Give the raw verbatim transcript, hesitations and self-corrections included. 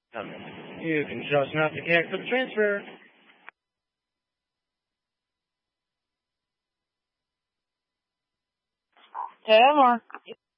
You can just not the cash for the transfer. Tamar.